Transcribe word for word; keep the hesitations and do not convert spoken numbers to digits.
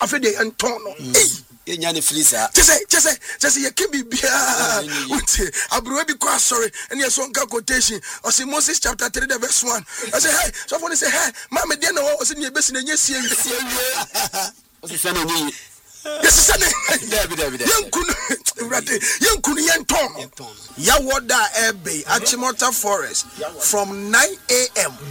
afede entono eh nya ne frisa just say just say just say can be bia abro bi kwa sorry and yes one quotation or say Moses chapter three the verse one I say hey so for say hey mama dey na o say ne besi na nya sie sie o say say na nyi yes say na David David yankunu rate yankunu yenton ya woda ebe Achimota Forest from nine a.m.